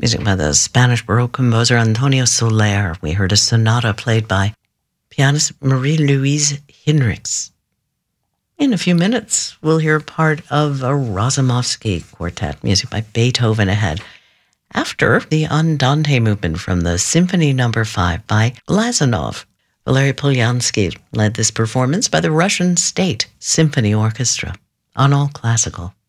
Music by the Spanish Baroque composer Antonio Soler. We heard a sonata played by pianist Marie-Louise Hinrichs. In a few minutes, we'll hear part of a Razumovsky quartet, music by Beethoven ahead, after the Andante movement from the Symphony No. 5 by Glazunov. Valery Polyansky led this performance by the Russian State Symphony Orchestra on All Classical.